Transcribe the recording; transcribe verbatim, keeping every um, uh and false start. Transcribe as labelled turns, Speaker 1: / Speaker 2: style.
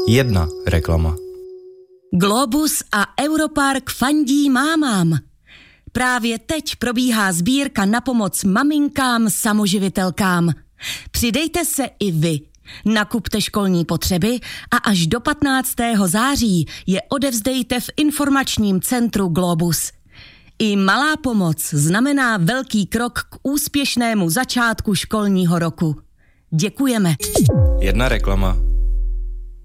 Speaker 1: Jedna reklama.
Speaker 2: Globus a Europark fandí mámám. Právě teď probíhá sbírka na pomoc maminkám samoživitelkám. Přidejte se i vy. Nakupte školní potřeby a až do patnáctého září je odevzdejte v informačním centru Globus. I malá pomoc znamená velký krok k úspěšnému začátku školního roku. Děkujeme.
Speaker 1: Jedna reklama.